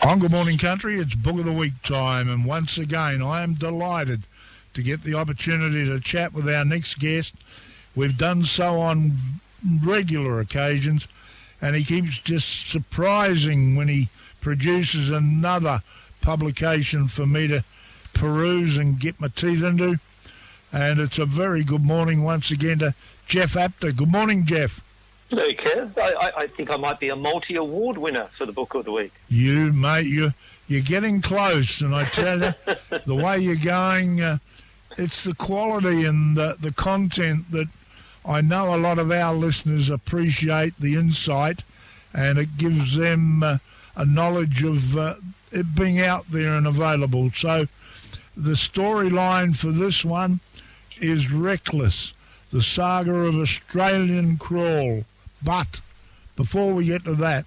On Good Morning Country, it's Book of the Week time, and once again I am delighted to get the opportunity to chat with our next guest. We've done so on regular occasions, and he keeps just surprising when he produces another publication for me to peruse and get my teeth into. And it's a very good morning once again to Jeff Apter. Good morning, Jeff. Hello, Kev. I think I might be a multi-award winner for the Book of the Week. You, mate, you're getting close, and I tell you, the way you're going, it's the quality and the content that I know a lot of our listeners appreciate, the insight, and it gives them a knowledge of it being out there and available. So the storyline for this one is Reckless, the saga of Australian crawl. But before we get to that,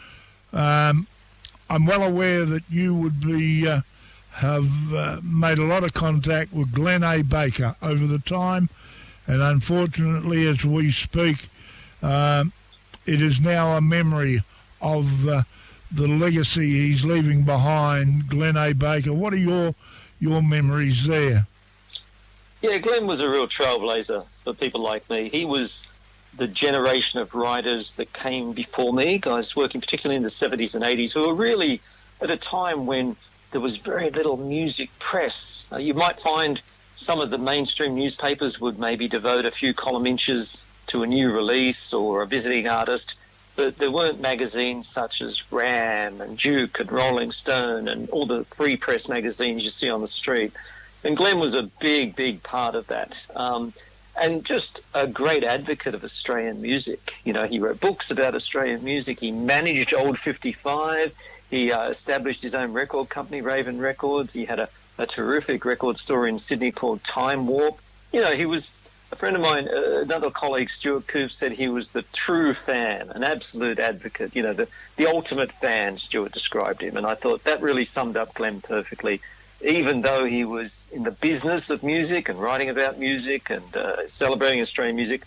I'm well aware that you would be have made a lot of contact with Glenn A. Baker over the time, and unfortunately, as we speak, it is now a memory of the legacy he's leaving behind, Glenn A. Baker. What are your memories there? Yeah, Glenn was a real trailblazer for people like me. He was the generation of writers that came before me, guys working particularly in the 70s and 80s, who were really at a time when there was very little music press. You might find some of the mainstream newspapers would maybe devote a few column inches to a new release or a visiting artist, but there weren't magazines such as Ram and Duke and Rolling Stone and all the free press magazines you see on the street. And Glenn was a big, big part of that. And just a great advocate of Australian music. You know, he wrote books about Australian music. He managed Old 55. He established his own record company, Raven Records. He had a terrific record store in Sydney called Time Warp. You know, he was a friend of mine, another colleague, Stuart Coope, said he was the true fan, an absolute advocate. You know, the ultimate fan, Stuart described him. And I thought that really summed up Glenn perfectly. Even though he was in the business of music and writing about music and celebrating Australian music,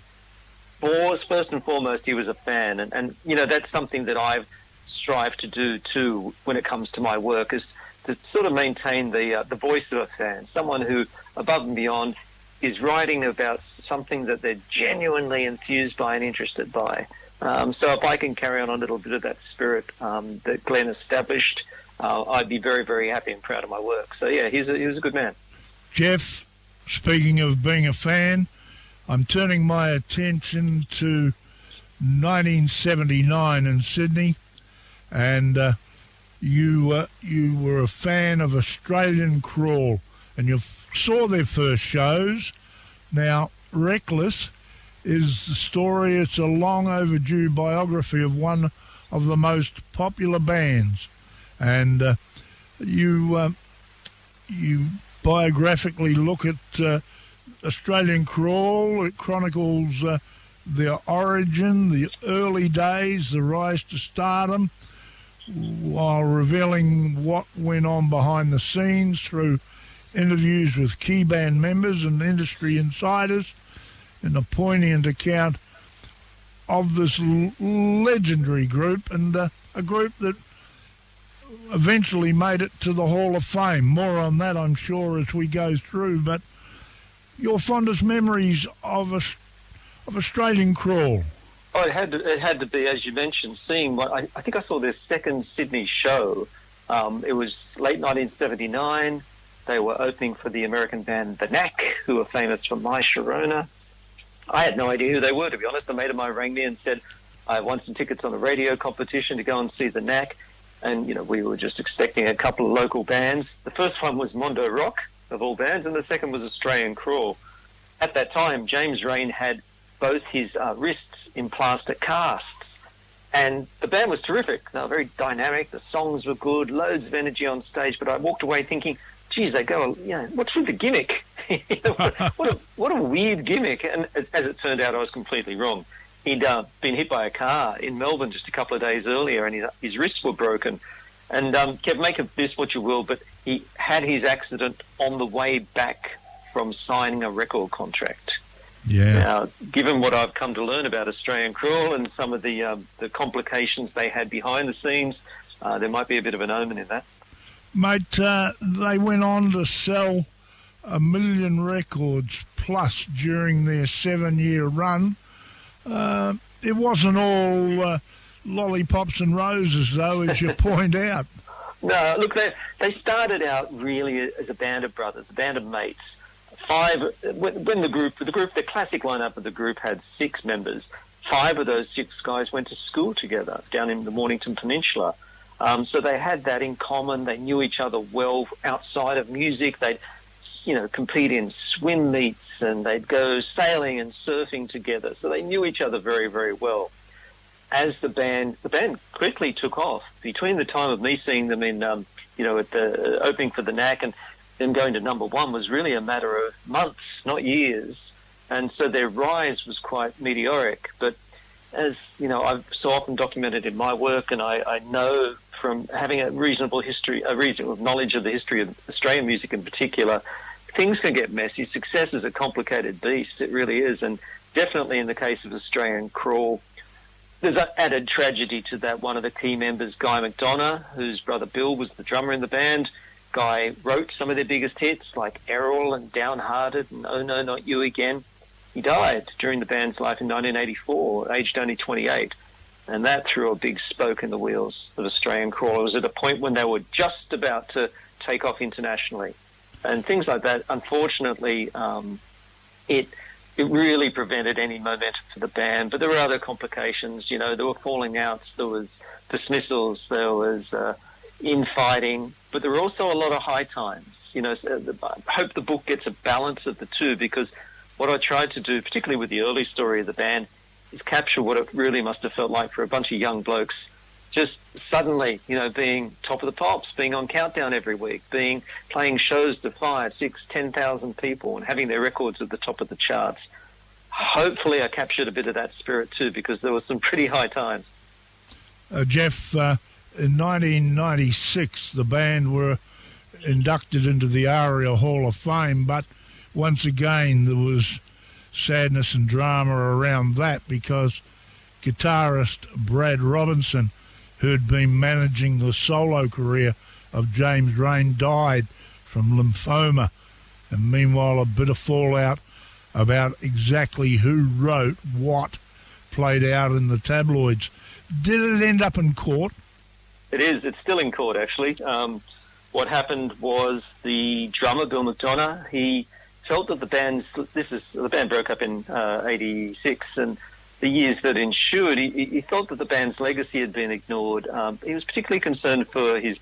first and foremost, he was a fan. And you know, that's something that I've strived to do too when it comes to my work, is to sort of maintain the voice of a fan, someone who, above and beyond, is writing about something that they're genuinely enthused by and interested by. So if I can carry on a little bit of that spirit that Glenn established, I'd be very, very happy and proud of my work. So, yeah, he was a good man. Jeff, speaking of being a fan, I'm turning my attention to 1979 in Sydney, and you were a fan of Australian Crawl, and you saw their first shows. Now, Reckless is the story. It's a long overdue biography of one of the most popular bands. And you biographically look at Australian Crawl. It chronicles their origin, the early days, the rise to stardom, while revealing what went on behind the scenes through interviews with key band members and industry insiders, in a poignant account of this legendary group, and a group that eventually made it to the Hall of Fame. More on that, I'm sure, as we go through. But your fondest memories of Australian Crawl? Oh, it had to be, as you mentioned, seeing what I think I saw their second Sydney show. It was late 1979. They were opening for the American band The Knack, who were famous for My Sharona. I had no idea who they were, to be honest. A mate of mine rang me and said, I won some tickets on a radio competition to go and see The Knack. And, you know, we were just expecting a couple of local bands. The first one was Mondo Rock, of all bands, and the second was Australian Crawl. At that time, James Rain had both his wrists in plaster casts. And the band was terrific. They were very dynamic. The songs were good, loads of energy on stage. But I walked away thinking, geez, they go, you know, what's with the gimmick? what a weird gimmick. And as it turned out, I was completely wrong. He'd been hit by a car in Melbourne just a couple of days earlier, and his wrists were broken. And Kev, make of this what you will, but he had his accident on the way back from signing a record contract. Yeah. Now, given what I've come to learn about Australian Crawl and some of the complications they had behind the scenes, there might be a bit of an omen in that. Mate, they went on to sell 1 million records plus during their 7-year run. It wasn't all lollipops and roses, though, as you point out. No, look, they started out really as a band of brothers, a band of mates. When the classic lineup of the group had 6 members, 5 of those 6 guys went to school together down in the Mornington Peninsula. So they had that in common. They knew each other well outside of music. They'd, compete in swim meets, and they'd go sailing and surfing together. So they knew each other very, very well. As the band quickly took off. Between the time of me seeing them in, at the opening for the NAC and them going to number 1 was really a matter of months, not years. And so their rise was quite meteoric. But as, I've so often documented in my work, and I know from having a reasonable knowledge of the history of Australian music in particular, things can get messy. Success is a complicated beast. It really is. And definitely in the case of Australian Crawl, there's an added tragedy to that. One of the key members, Guy McDonough, whose brother Bill was the drummer in the band. Guy wrote some of their biggest hits like Errol and Downhearted and Oh No, Not You Again. He died during the band's life in 1984, aged only 28. And that threw a big spoke in the wheels of Australian Crawl. It was at a point when they were just about to take off internationally. And things like that, unfortunately, it really prevented any momentum for the band. But there were other complications. There were falling outs, there was dismissals, there was infighting, but there were also a lot of high times. I hope the book gets a balance of the two, because what I tried to do, particularly with the early story of the band, is capture what it really must have felt like for a bunch of young blokes just suddenly, being top of the pops, being on Countdown every week, playing shows to 5, 6, 10,000 people and having their records at the top of the charts. Hopefully I captured a bit of that spirit too, because there were some pretty high times. Jeff, in 1996, the band were inducted into the ARIA Hall of Fame, but once again there was sadness and drama around that, because guitarist Brad Robinson, who had been managing the solo career of James Rain, died from lymphoma. And meanwhile, a bit of fallout about exactly who wrote what played out in the tabloids. Did it end up in court? It is. It's still in court, actually. What happened was the drummer, Bill McDonough, he felt that the band broke up in 86, and the years that ensued, he thought that the band's legacy had been ignored. He was particularly concerned for his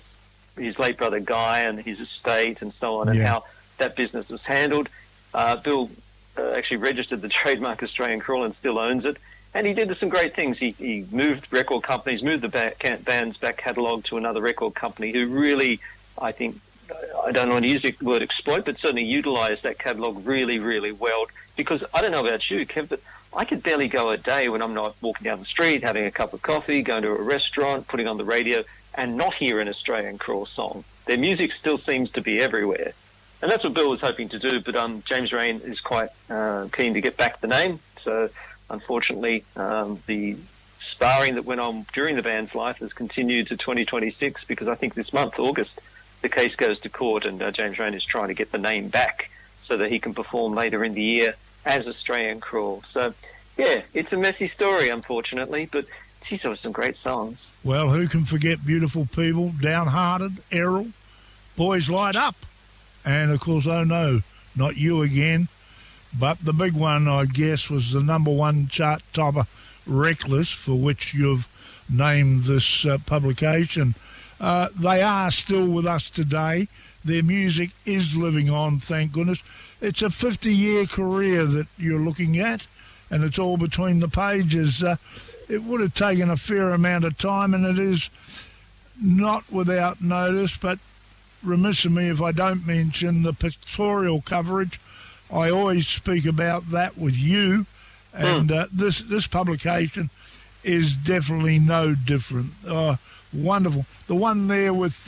late brother Guy and his estate and so on, and how that business was handled. Bill actually registered the trademark Australian Crawl and still owns it. And he did some great things. He moved record companies, moved the band's back catalogue to another record company who really, I think, I don't want to use the word exploit, but certainly utilised that catalogue really, really well. Because I don't know about you, Kev, but I could barely go a day when I'm not walking down the street, having a cup of coffee, going to a restaurant, putting on the radio, and not hear an Australian Crawl song. Their music still seems to be everywhere. And that's what Bill was hoping to do, but James Rain is quite keen to get back the name. So, unfortunately, the sparring that went on during the band's life has continued to 2026, because I think this month, August, the case goes to court, and James Rain is trying to get the name back so that he can perform later in the year as Australian Crawl. So, yeah, it's a messy story, unfortunately, but geez, there were some great songs. Well, who can forget Beautiful People, Downhearted, Errol, Boys Light Up, and, of course, Oh No, Not You Again. But the big one, I guess, was the #1 chart topper, Reckless, for which you've named this publication. They are still with us today. Their music is living on, thank goodness. It's a 50-year career that you're looking at, and it's all between the pages. It would have taken a fair amount of time, and it is not without notice, but remiss of me if I don't mention the pictorial coverage. I always speak about that with you, and this publication is definitely no different. Wonderful. The one there with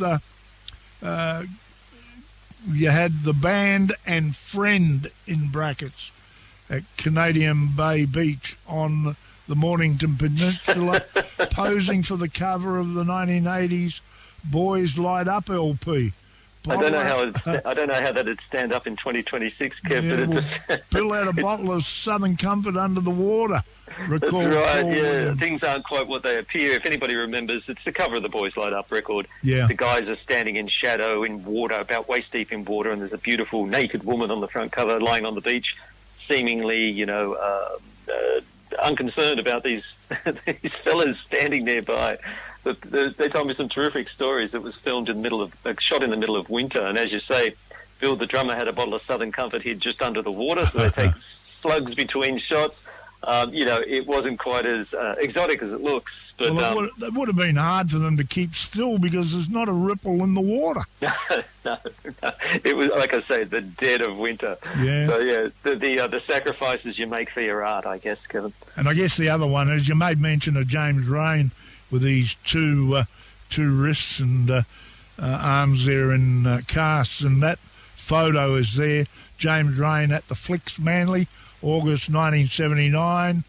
you had the band and friend in brackets at Canadian Bay Beach on the the Mornington Peninsula, posing for the cover of the 1980s Boys Light Up LP. I don't know how that'd stand up in 2026, Kev. Yeah, but well, Bill had a bottle of Southern Comfort under the water. That's right, yeah. Things aren't quite what they appear. If anybody remembers, it's the cover of the Boys Light Up record. Yeah. The guys are standing in shadow in water, about waist deep in water, and there's a beautiful naked woman on the front cover lying on the beach, seemingly, unconcerned about these fellas standing nearby. But they told me some terrific stories. It was filmed shot in the middle of winter, and as you say, Bill, the drummer, had a bottle of Southern Comfort hid just under the water, so they take slugs between shots. It wasn't quite as exotic as it looks. But it would have been hard for them to keep still because there's not a ripple in the water. No. It was, like I say, the dead of winter. Yeah. So, yeah, the sacrifices you make for your art, I guess, Kevin. And I guess the other one is you made mention of James Rain with these two wrists and arms there in casts, and that photo is there. James Rain at the Flicks Manly, August 1979.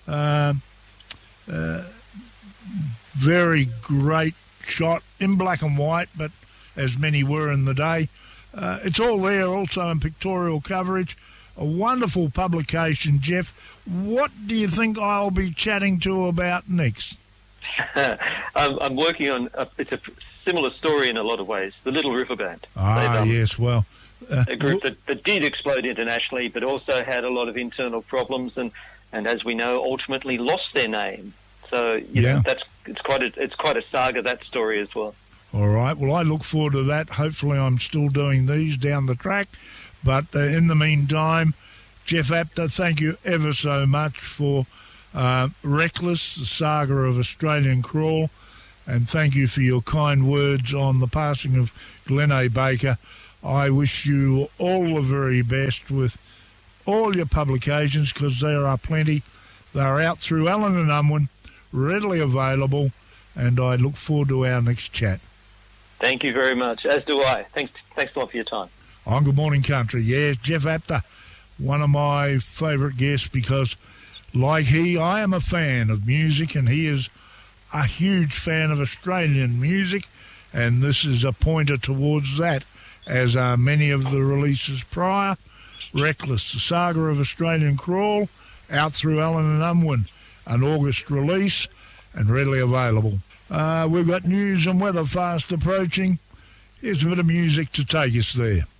Very great shot in black and white, but as many were in the day. It's all there also in pictorial coverage. A wonderful publication, Jeff. What do you think I'll be chatting to about next? I'm working on it's a similar story in a lot of ways. The Little River Band. Yes, well, a group that did explode internationally, but also had a lot of internal problems, and as we know, ultimately lost their name. So it's quite a saga, that story as well. All right. Well, I look forward to that. Hopefully, I'm still doing these down the track. But in the meantime, Jeff Apter, thank you ever so much for Reckless, the saga of Australian Crawl, and thank you for your kind words on the passing of Glenn A. Baker. I wish you all the very best with all your publications, because there are plenty. They're out through Allen and Unwin, readily available, and I look forward to our next chat. Thank you very much, as do I. Thanks a lot for your time. On Good Morning Country, yes, Jeff Apter, one of my favourite guests, because like I am a fan of music, and he is a huge fan of Australian music, and this is a pointer towards that, as are many of the releases prior. Reckless, the saga of Australian Crawl, out through Allen and Unwin, an August release, and readily available. We've got news and weather fast approaching. Here's a bit of music to take us there.